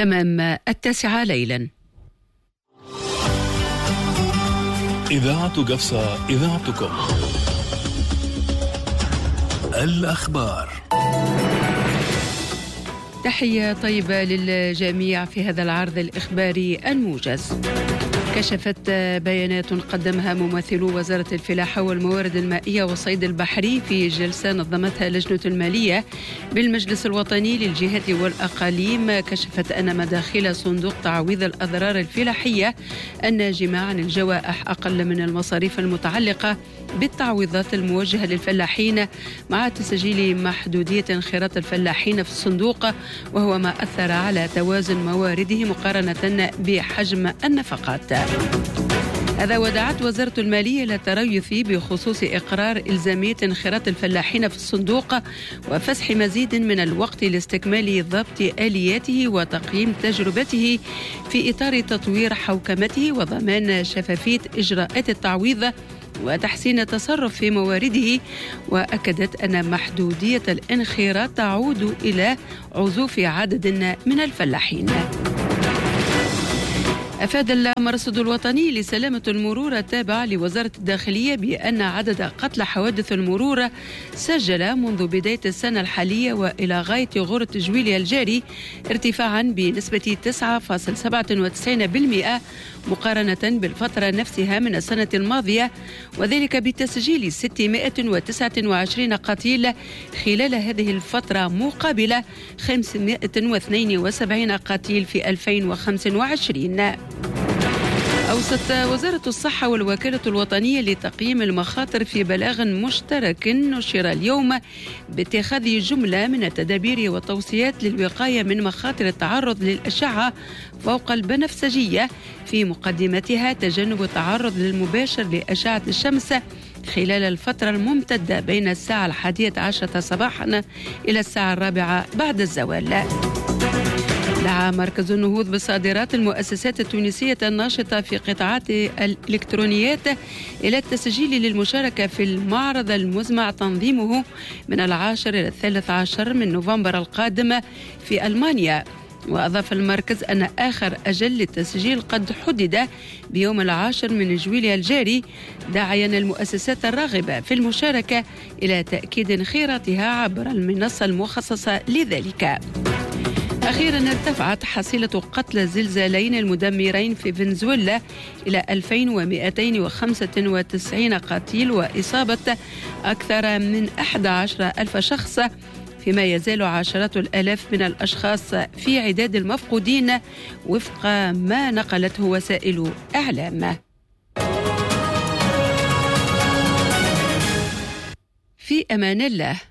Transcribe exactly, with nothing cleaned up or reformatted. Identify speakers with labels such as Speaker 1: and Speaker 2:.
Speaker 1: تمام التاسعة ليلا.
Speaker 2: إذاعة قفصة، إذاعتكم. الأخبار.
Speaker 1: تحية طيبة للجميع في هذا العرض الإخباري الموجز. كشفت بيانات قدمها ممثلو وزارة الفلاحة والموارد المائية والصيد البحري في جلسة نظمتها لجنة المالية بالمجلس الوطني للجهات والأقاليم، كشفت أن مداخيل صندوق تعويض الأضرار الفلاحية الناجمة عن الجوائح أقل من المصاريف المتعلقة بالتعويضات الموجهة للفلاحين، مع تسجيل محدودية انخراط الفلاحين في الصندوق، وهو ما أثر على توازن موارده مقارنة بحجم النفقات. هذا ودعت وزارة المالية إلى التريث بخصوص إقرار إلزامية انخراط الفلاحين في الصندوق وفسح مزيد من الوقت لاستكمال ضبط آلياته وتقييم تجربته في إطار تطوير حوكمته وضمان شفافية إجراءات التعويض وتحسين التصرف في موارده. وأكدت أن محدودية الانخراط تعود إلى عزوف عدد من الفلاحين. أفاد المرصد الوطني لسلامة المرور التابع لوزارة الداخلية بأن عدد قتلى حوادث المرور سجل منذ بداية السنة الحالية وإلى غاية غور جويليا الجاري ارتفاعا بنسبة تسعة فاصلة سبعة وتسعين بالمئة مقارنة بالفترة نفسها من السنة الماضية، وذلك بتسجيل ستمائة وتسعة وعشرين قتيل خلال هذه الفترة مقابل خمسمائة واثنين وسبعين قتيل في ألفين وخمسة وعشرين. أوصت وزارة الصحة والوكالة الوطنية لتقييم المخاطر في بلاغ مشترك نشر اليوم باتخاذ جملة من التدابير والتوصيات للوقاية من مخاطر التعرض للأشعة فوق البنفسجية، في مقدمتها تجنب التعرض المباشر لأشعة الشمس خلال الفترة الممتدة بين الساعة الحادية عشرة صباحا إلى الساعة الرابعة بعد الزوال. دعا مركز النهوض بصادرات المؤسسات التونسية الناشطة في قطاعات الإلكترونيات إلى التسجيل للمشاركة في المعرض المزمع تنظيمه من العاشر إلى الثالث عشر من نوفمبر القادم في ألمانيا. وأضاف المركز أن آخر أجل للتسجيل قد حدد بيوم العاشر من جويليا الجاري، داعيا المؤسسات الراغبة في المشاركة إلى تأكيد انخراطها عبر المنصة المخصصة لذلك. أخيرا ارتفعت حصيلة قتلى الزلزالين المدمرين في فنزويلا إلى ألفين ومئتين وخمسة وتسعين قتيل وإصابة أكثر من أحد عشر ألف شخص، فيما يزال عشرات الآلاف من الأشخاص في عداد المفقودين وفق ما نقلته وسائل إعلام. في أمان الله.